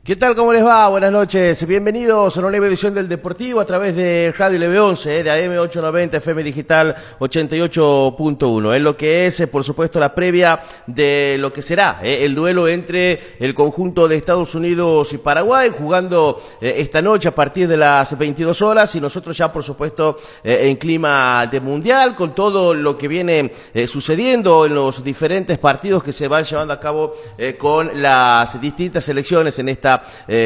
¿Qué tal? ¿Cómo les va? Buenas noches. Bienvenidos a una nueva edición del Deportivo a través de Radio LB11, de AM 890, FM Digital 88.1. Es lo que es, por supuesto, la previa de lo que será el duelo entre el conjunto de Estados Unidos y Paraguay, jugando esta noche a partir de las 22 horas y nosotros ya, por supuesto, en clima de mundial, con todo lo que viene sucediendo en los diferentes partidos que se van llevando a cabo con las distintas selecciones en esta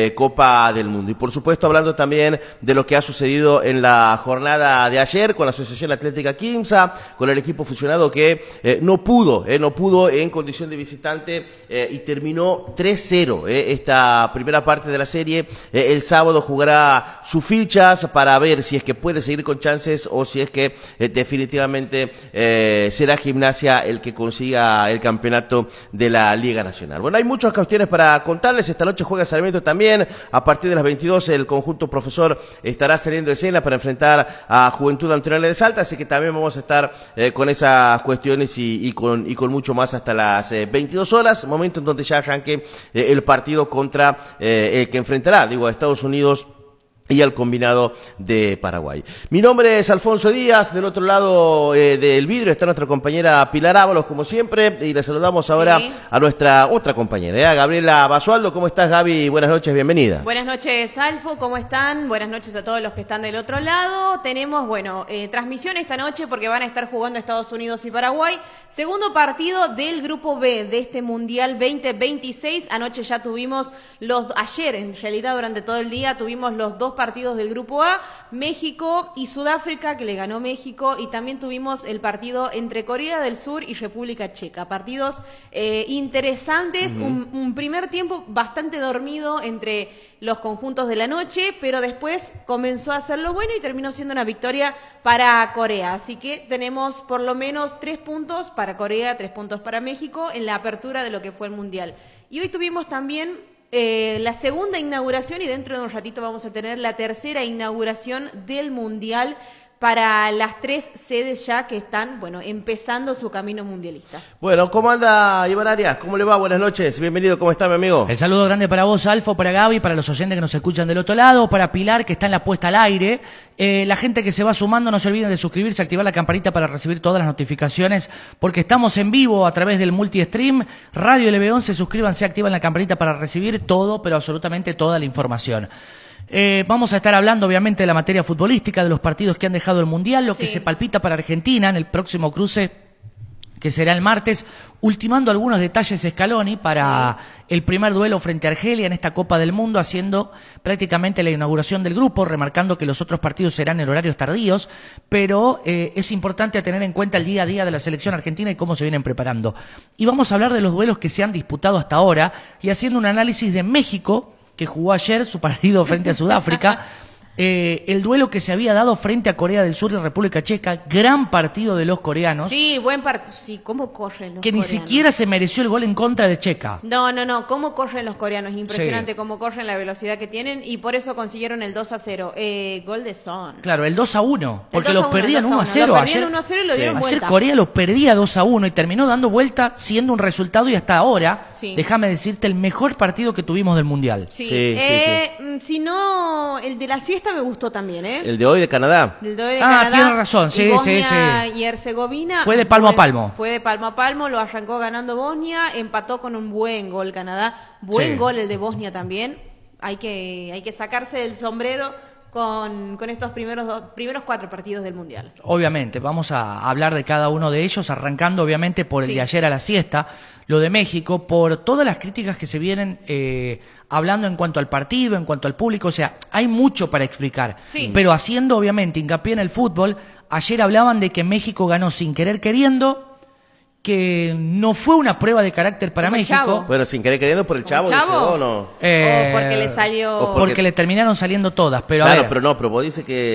Copa del Mundo. Y por supuesto hablando también de lo que ha sucedido en la jornada de ayer con la Asociación Atlética Quimsa, con el equipo fusionado que no pudo en condición de visitante y terminó 3-0 esta primera parte de la serie. El sábado jugará sus fichas para ver si es que puede seguir con chances o si es que definitivamente será Gimnasia el que consiga el campeonato de la Liga Nacional. Bueno, hay muchas cuestiones para contarles. Esta noche juega Sarmiento también. A partir de las 22 el conjunto profesor estará saliendo de escena para enfrentar a Juventud Antoniana de Salta, así que también vamos a estar con esas cuestiones y con mucho más hasta las 22 horas, momento en donde ya arranque el partido contra el que enfrentará, a Estados Unidos y al combinado de Paraguay. Mi nombre es Alfonso Díaz, del otro lado del vidrio está nuestra compañera Pilar Ábalos, como siempre, y le saludamos ahora a nuestra otra compañera, Gabriela Basualdo. ¿Cómo estás, Gaby? Buenas noches, bienvenida. Buenas noches, Alfo, ¿cómo están? Buenas noches a todos los que están del otro lado. Tenemos, transmisión esta noche porque van a estar jugando Estados Unidos y Paraguay. Segundo partido del Grupo B de este Mundial 2026. Anoche ya tuvimos ayer en realidad durante todo el día tuvimos los dos partidos del Grupo A, México y Sudáfrica, que le ganó México, y también tuvimos el partido entre Corea del Sur y República Checa. Partidos interesantes, un primer tiempo bastante dormido entre los conjuntos de la noche, pero después comenzó a hacerlo bueno y terminó siendo una victoria para Corea. Así que tenemos por lo menos 3 puntos para Corea, 3 puntos para México en la apertura de lo que fue el Mundial. Y hoy tuvimos también la segunda inauguración y dentro de un ratito vamos a tener la tercera inauguración del Mundial para las 3 sedes ya que están, empezando su camino mundialista. Bueno, ¿cómo anda Iván Arias? ¿Cómo le va? Buenas noches, bienvenido, ¿cómo está mi amigo? El saludo grande para vos, Alfo, para Gaby, para los oyentes que nos escuchan del otro lado, para Pilar, que está en la puesta al aire. La gente que se va sumando, no se olviden de suscribirse, activar la campanita para recibir todas las notificaciones, porque estamos en vivo a través del multi-stream. Radio LB11, suscríbanse, activan la campanita para recibir todo, pero absolutamente toda la información. Vamos a estar hablando obviamente de la materia futbolística, de los partidos que han dejado el Mundial, lo que se palpita para Argentina en el próximo cruce que será el martes, ultimando algunos detalles Scaloni para el primer duelo frente a Argelia en esta Copa del Mundo, haciendo prácticamente la inauguración del grupo, remarcando que los otros partidos serán en horarios tardíos, pero es importante tener en cuenta el día a día de la selección argentina y cómo se vienen preparando. Y vamos a hablar de los duelos que se han disputado hasta ahora y haciendo un análisis de México, que jugó ayer su partido frente a Sudáfrica, el duelo que se había dado frente a Corea del Sur y República Checa, gran partido de los coreanos. Sí, buen partido. Sí, ¿cómo corren los que coreanos? Ni siquiera se mereció el gol en contra de Checa. No, ¿cómo corren los coreanos? Impresionante cómo corren, la velocidad que tienen, y por eso consiguieron el 2-0. Gol de Son. Claro, el 2-1, porque los perdían 1-0. Lo perdían 1-0 y lo dieron vuelta. Ayer Corea los perdía 2-1 y terminó dando vuelta, siendo un resultado y hasta ahora, déjame decirte, el mejor partido que tuvimos del Mundial. Sí. Si no, el de la siesta me gustó también, El de hoy de Canadá. El de hoy de Canadá. Tienes razón, sí. Y Herzegovina. Fue de palmo a palmo. Fue de palmo a palmo, lo arrancó ganando Bosnia, empató con un buen gol Canadá. Buen gol el de Bosnia también. Hay que sacarse del sombrero con estos primeros 4 partidos del Mundial. Obviamente, vamos a hablar de cada uno de ellos, arrancando obviamente por el de ayer a la siesta, lo de México, por todas las críticas que se vienen hablando en cuanto al partido, en cuanto al público. O sea, hay mucho para explicar, pero haciendo obviamente hincapié en el fútbol. Ayer hablaban de que México ganó sin querer queriendo, que no fue una prueba de carácter para México. Chavo. Bueno, sin querer queriendo por el Chavo, dice, ¿no? O porque le salió... O porque le terminaron saliendo todas, pero claro, a ver. pero vos dices que